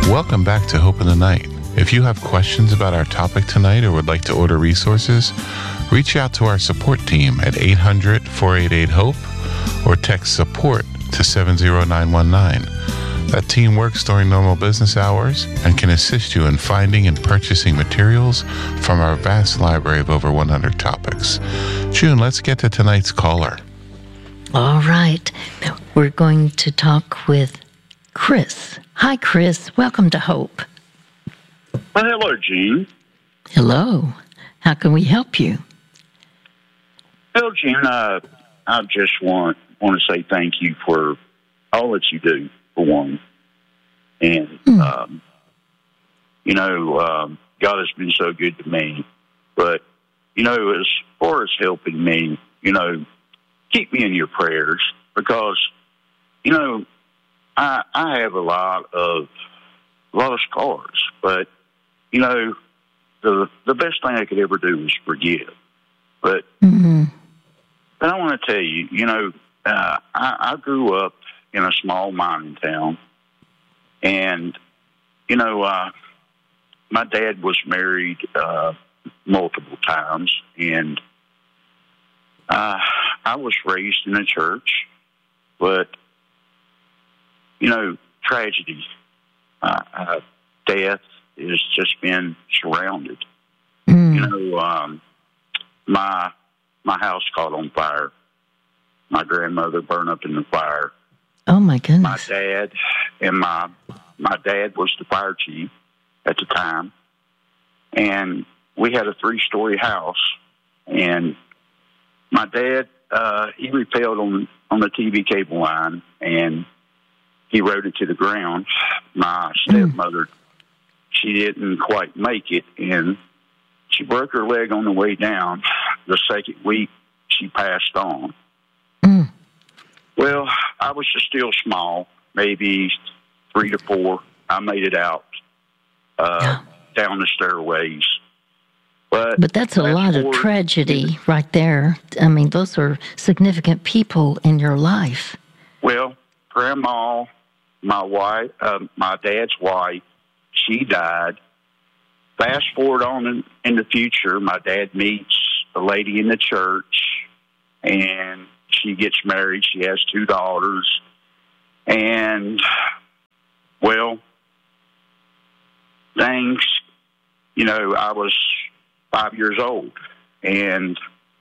Welcome back to Hope in the Night. If you have questions about our topic tonight or would like to order resources, reach out to our support team at 800-488-HOPE or text support to 70919. That team works during normal business hours and can assist you in finding and purchasing materials from our vast library of over 100 topics. June, let's get to tonight's caller. All right. We're going to talk with Chris. Hi, Chris. Welcome to Hope. Well, hello, Gene. Hello. How can we help you? Well, Gene, I just want to say thank you for all that you do, for one. And, God has been so good to me. But, as far as helping me, keep me in your prayers because, I have a lot of scars, but, the best thing I could ever do is forgive. But, but I want to tell you, I grew up in a small mining town, and, my dad was married multiple times, and I was raised in a church, but, tragedy, death has just been surrounded. My house caught on fire. My grandmother burned up in the fire. Oh, my goodness. My dad and my dad was the fire chief at the time, and we had a 3-story house, and my dad, he repelled on the TV cable line, and he rode it to the ground. My stepmother, she didn't quite make it, and she broke her leg on the way down. The second week, she passed on. Well, I was just still small, maybe 3 to 4. I made it out down the stairways. But that's a lot of tragedy right there. I mean, those are significant people in your life. Well, Grandma, my wife, my dad's wife, she died. Fast forward on in the future, my dad meets a lady in the church, and she gets married. She has 2 daughters. And, well, things, I was 5 years old, and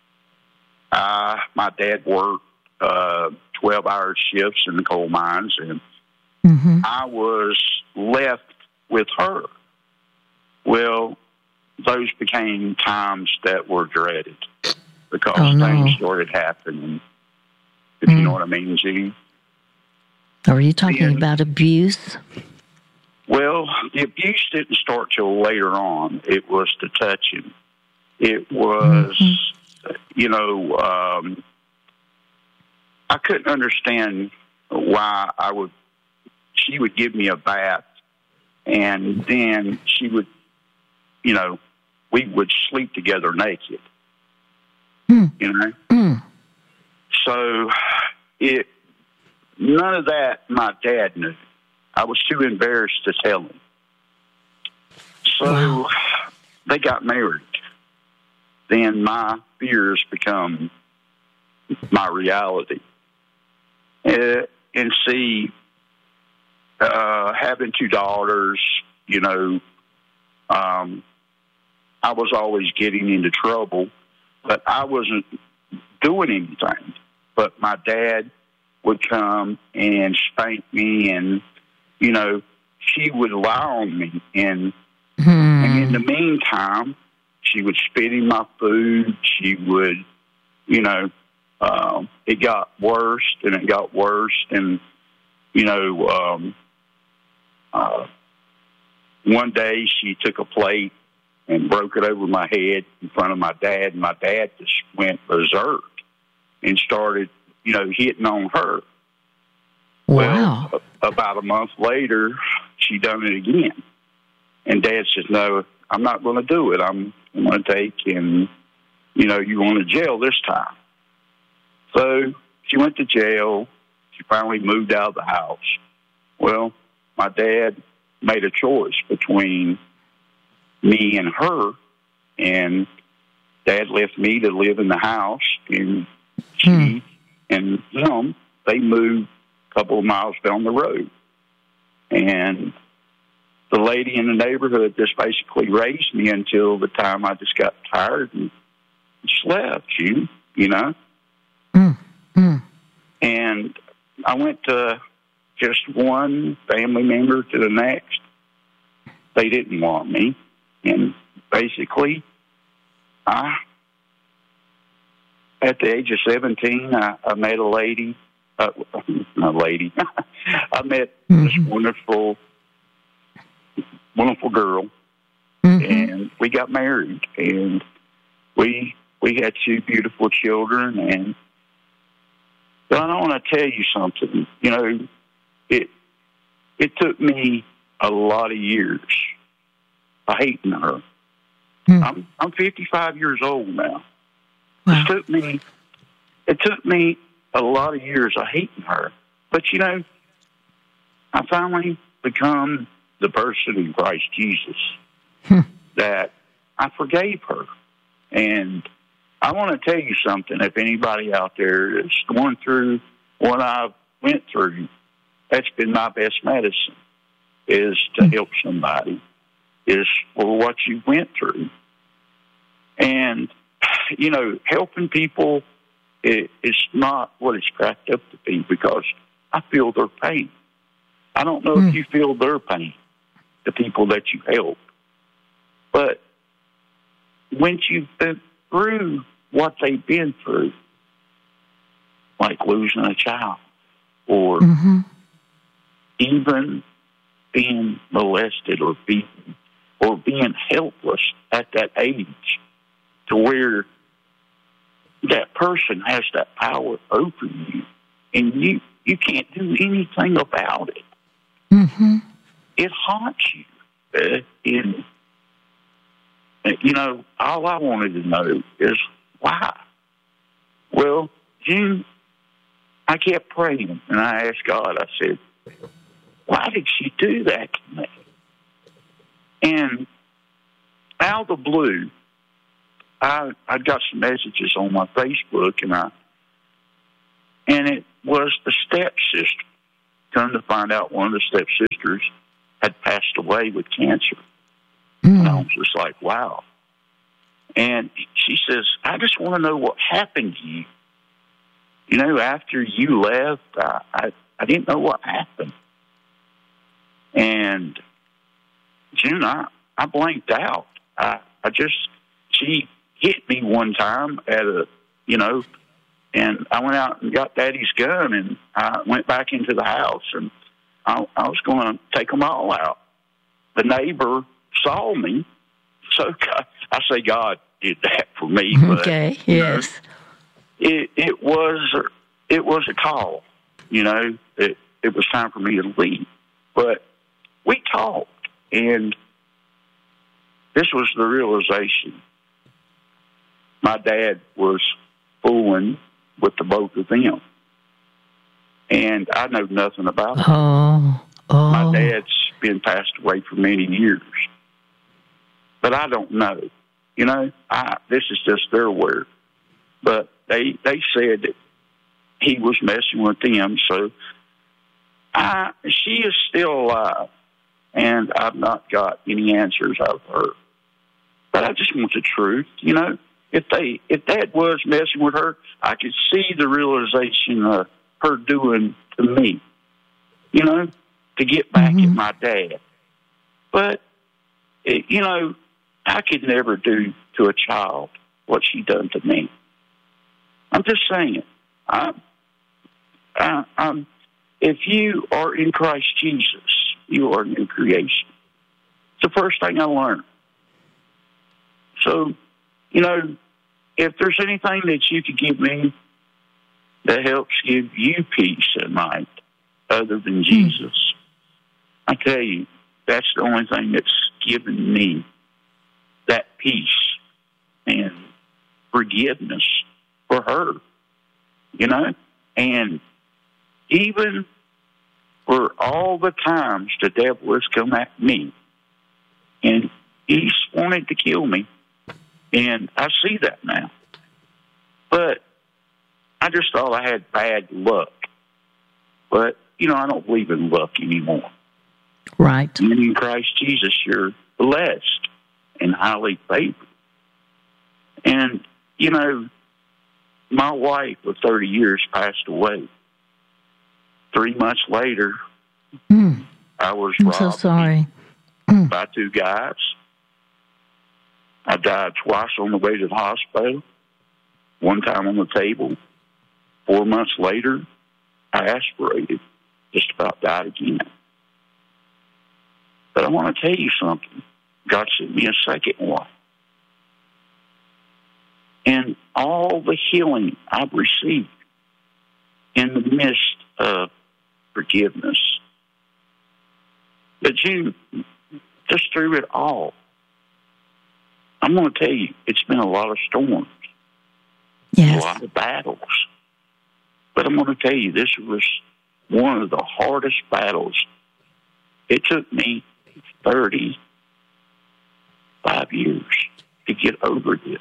my dad worked 12-hour shifts in the coal mines, and I was left with her. Well, those became times that were dreaded because things started happening, if you know what I mean, Gene. Are you talking about abuse? Well, the abuse didn't start till later on. It was the touching. It was, I couldn't understand why she would give me a bath, and then she would, we would sleep together naked, So none of that my dad knew. I was too embarrassed to tell him. So they got married. Then my fears become my reality. And see, having 2 daughters, I was always getting into trouble, but I wasn't doing anything. But my dad would come and spank me, and, she would lie on me. And in the meantime, she would spit in my food. She would, it got worse, and it got worse. And, one day she took a plate and broke it over my head in front of my dad, and my dad just went berserk and started, hitting on her. Wow. Well, about a month later, she done it again. And Dad says, no, I'm not going to do it. I'm going to take and, you going to jail this time. So she went to jail. She finally moved out of the house. Well, my dad, made a choice between me and her, and Dad left me to live in the house, and she and him, they moved a couple of miles down the road. And the lady in the neighborhood just basically raised me until the time I just got tired and just left, you know. And I went to just one family member to the next. They didn't want me. And basically, at the age of 17, I met a lady. I met this wonderful girl, and we got married, and we had 2 beautiful children. And but I want to tell you something. You know, it took me a lot of years of hating her. I'm 55 years old now. Wow. It took me a lot of years of hating her. But, you know, I finally become the person in Christ Jesus that I forgave her. And I want to tell you something. If anybody out there is going through what I went through, that's been my best medicine, is to help somebody, is for what you went through. And, you know, helping people is not what it's cracked up to be, because I feel their pain. I don't know if you feel their pain, the people that you help. But when you've been through what they've been through, like losing a child, or even being molested or beaten, or being helpless at that age, to where that person has that power over you, and you can't do anything about it. It haunts you. You know, all I wanted to know is why. Well, June, I kept praying, and I asked God, I said, why did she do that to me? And out of the blue, I got some messages on my Facebook, and it was the stepsister. Come to find out, one of the stepsisters had passed away with cancer. And I was just like, wow. And she says, I just want to know what happened to you. You know, after you left, I didn't know what happened. And June, I blanked out. She hit me one time and I went out and got Daddy's gun, and I went back into the house, and I was going to take them all out. The neighbor saw me, so I say God did that for me. But, okay, yes. It was a call. You know, it was time for me to leave. But we talked, and this was the realization. My dad was fooling with the both of them, and I know nothing about it. My dad's been passed away for many years, but I don't know. You know, this is just their word. But they said that he was messing with them, so she is still alive, and I've not got any answers out of her. But I just want the truth, you know. If Dad was messing with her, I could see the realization of her doing to me, you know, to get back at my dad. But, you know, I could never do to a child what she done to me. I'm just saying. If you are in Christ Jesus, you are a new creation. It's the first thing I learned. So, you know, if there's anything that you could give me that helps give you peace at night other than Jesus, I tell you, that's the only thing that's given me that peace and forgiveness for her, you know? And even for all the times the devil has come at me, and he's wanted to kill me, and I see that now. But I just thought I had bad luck. But, I don't believe in luck anymore. Right. And in Christ Jesus, you're blessed and highly favored. And, my wife of 30 years passed away. 3 months later, I was robbed. I'm so sorry. By 2 guys. I died twice on the way to the hospital. One time on the table. 4 months later, I aspirated. Just about died again. But I want to tell you something. God sent me a second wife. And all the healing I've received in the midst of forgiveness. But June, just through it all, I'm going to tell you, it's been a lot of storms. Yes. A lot of battles. But I'm going to tell you, this was one of the hardest battles. It took me 35 years to get over this.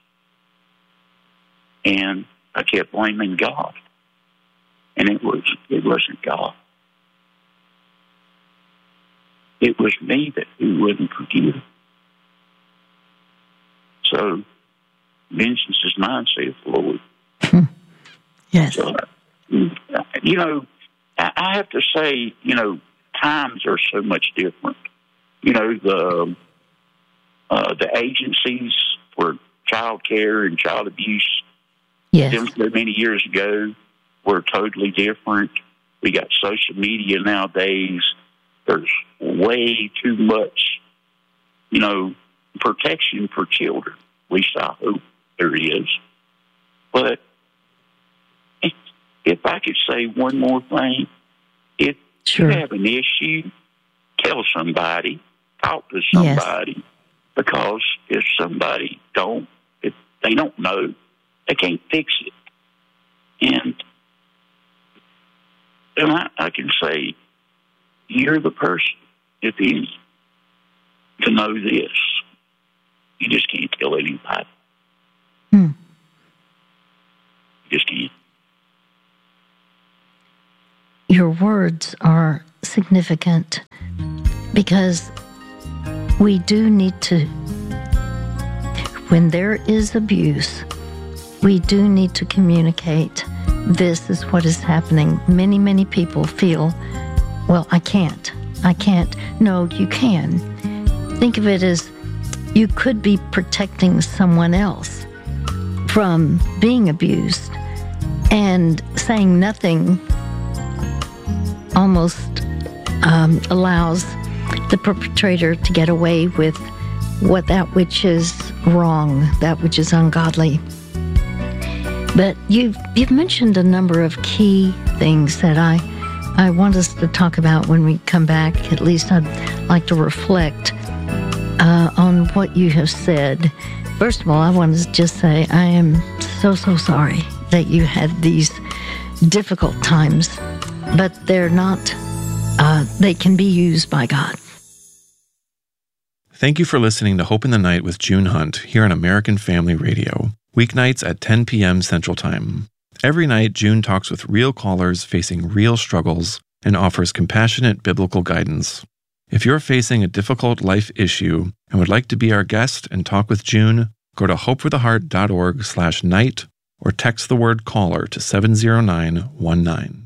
And I kept blaming God. And it wasn't God. It was me that who wouldn't forgive. So, vengeance is mine, saith the Lord. Yes. So, I have to say, times are so much different. The agencies for child care and child abuse, yes, so many years ago, were totally different. We got social media nowadays. There's way too much, protection for children. At least I hope there is. But if I could say one more thing, if you have an issue, tell somebody, talk to somebody, because if they don't know, they can't fix it. And I can say, you're the person, if any, to know this. You just can't tell anybody. You just can't. Your words are significant because we do need to, when there is abuse, we do need to communicate. This is what is happening. Many, many people feel, well, I can't. No, you can. Think of it as you could be protecting someone else from being abused, and saying nothing almost allows the perpetrator to get away with that which is wrong, that which is ungodly. But you've mentioned a number of key things that I want us to talk about when we come back. At least I'd like to reflect on what you have said. First of all, I want to just say I am so sorry that you had these difficult times, but they're not, they can be used by God. Thank you for listening to Hope in the Night with June Hunt here on American Family Radio, weeknights at 10 p.m. Central Time. Every night, June talks with real callers facing real struggles and offers compassionate biblical guidance. If you're facing a difficult life issue and would like to be our guest and talk with June, go to hopefortheheart.org/night or text the word caller to 70919.